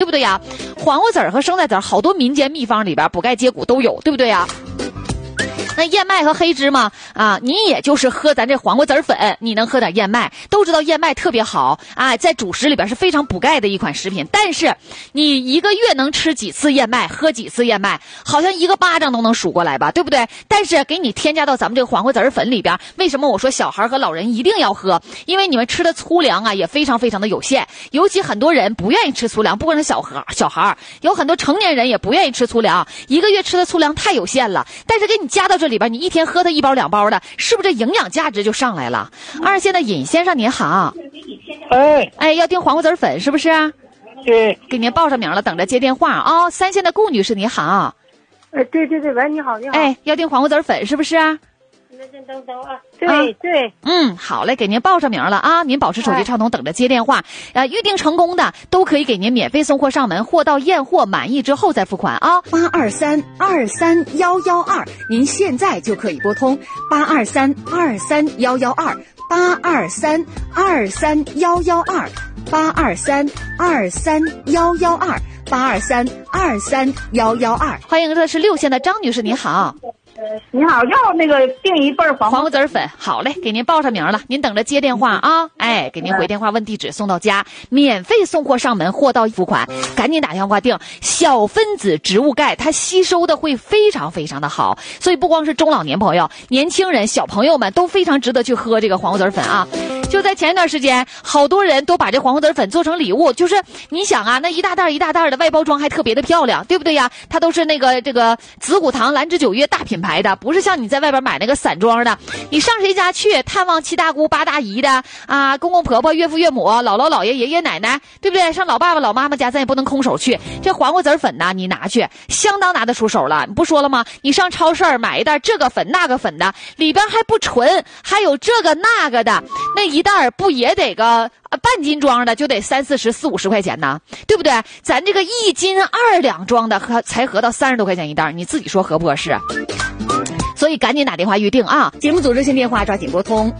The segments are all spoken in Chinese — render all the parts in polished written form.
不对呀？黄瓜籽儿和生菜籽儿，好多民间秘方里边补钙接骨都有，对不对呀？那燕麦和黑芝麻啊，你也就是喝咱这黄瓜籽粉，你能喝点燕麦，都知道燕麦特别好啊，在主食里边是非常补钙的一款食品。但是你一个月能吃几次燕麦，喝几次燕麦，好像一个巴掌都能数过来吧，对不对？但是给你添加到咱们这个黄瓜籽粉里边，为什么我说小孩和老人一定要喝？因为你们吃的粗粮啊也非常非常的有限，尤其很多人不愿意吃粗粮，不光是小孩，有很多成年人也不愿意吃粗粮，一个月吃的粗粮太有限了。但是给你加到这里边，你一天喝它1包2包的，是不是营养价值就上来了？二线的尹先生您好，哎，要订黄瓜籽粉是不是？ 对， 给您报上名了，等着接电话啊。三线的顾女士您好， 对，喂，你好， 哎，要订黄瓜籽粉是不是？ 等啊，对， 好嘞，给您报上名了啊，您保持手机畅通，等着接电话。预定成功的都可以给您免费送货上门，货到验货满意之后再付款啊。 823-23112，您现在就可以拨通823-23112，823-23112，823-23112，823-23112。 欢迎，这是6线的张女士，您好。 你好，要那个订一份黄瓜籽粉，好嘞，给您报上名了，您等着接电话啊。哎，给您回电话问地址，送到家，免费送货上门，货到付款，赶紧打电话订。小分子植物钙，它吸收的会非常非常的好，所以不光是中老年朋友，年轻人、小朋友们都非常值得去喝这个黄瓜籽粉啊。就在前一段时间，好多人都把这黄瓜籽粉做成礼物，就是你想啊，那一大袋一大袋的，外包装还特别的漂亮，对不对呀？它都是那个这个紫骨堂、兰芝酒业大品牌的，不是像你在外边买那个散装的。你上谁家去探望七大姑八大姨的啊，公公婆婆、岳父岳母、姥姥姥爷、爷爷奶奶，对不对？上老爸爸老妈妈家，咱也不能空手去。这黄瓜籽粉呢，你拿去相当拿得出手了。你不说了吗？你上超市买一袋这个粉那个粉的，里边还不纯，还有这个那个的，那一袋不也得个半斤装的就得30、40、50块钱呢，对不对？咱这个1斤2两装的才合到30多块钱一袋，你自己说合不合适？所以赶紧打电话预定啊！ 节目组热线电话抓紧拨通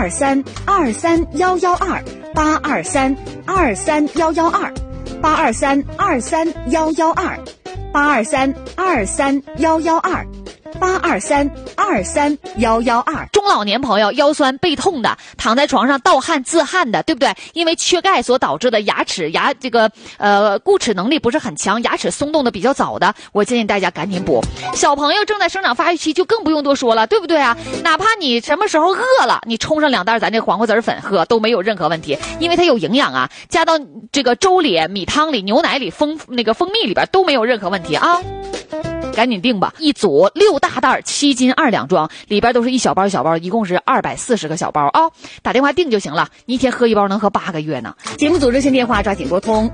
823-23112，823-23112，823-23112，823-23112。 中老年朋友腰酸背痛的，躺在床上盗汗自汗的，对不对？因为缺钙所导致的牙这个固齿能力不是很强，牙齿松动的比较早的，我建议大家赶紧补。小朋友正在生长发育期就更不用多说了，对不对啊？哪怕你什么时候饿了，你冲上2袋咱这黄瓜籽粉喝都没有任何问题，因为它有营养啊，加到这个粥里、米汤里、牛奶里、蜂蜜里边都没有任何问题啊。赶紧订吧，一组6大袋7斤2两装，里边都是一小包一小包，一共是240个小包啊！打电话订就行了，你一天喝1包能喝8个月呢。 节目组热线电话抓紧拨通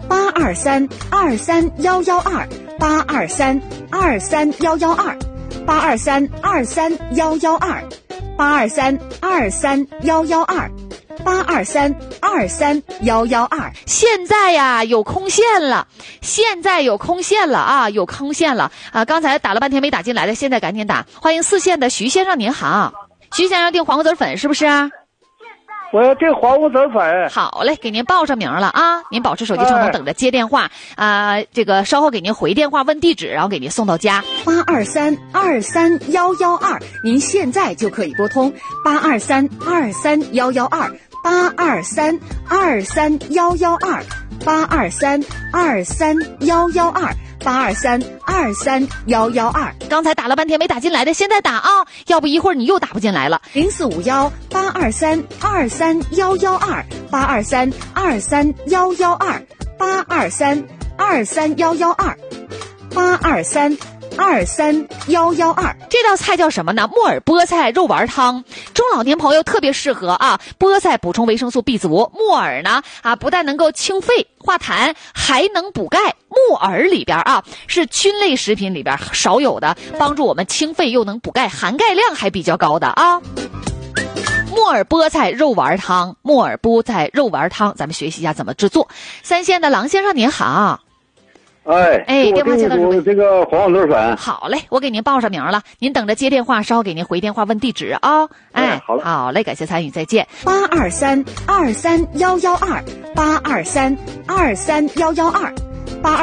823-23112，823-23112，823-23112，823-23112。 现在呀有空线了啊！刚才打了半天没打进来的，现在赶紧打。欢迎4线的徐先生，您好，徐先生订黄瓜籽粉是不是啊？ 我要订黄瓜籽粉。 好嘞，给您报上名了啊！您保持手机畅通，等着接电话啊。这个稍后给您回电话问地址，然后给您送到家。 823-23112，您现在就可以拨通823-23112，823-23112，823-23112，823-23112。 刚才打了半天没打进来的，现在打啊！要不一会儿你又打不进来了。 0452-823-23112，823-23112，823-23112，823-23112。 这道菜叫什么呢？木耳菠菜肉丸汤，中老年朋友特别适合啊！菠菜补充维生素 B 族，木耳呢不但能够清肺化痰，还能补钙。木耳里边是菌类食品里边少有的，帮助我们清肺又能补钙，含钙量还比较高的啊！木耳菠菜肉丸汤，木耳菠菜肉丸汤，咱们学习一下怎么制作。3线的郎先生您好。电话接到这个黄瓜籽粉。 好嘞，我给您报上名了，您等着接电话，稍后给您回电话问地址啊。好嘞，感谢参与，再见。 823-23112，823-23112。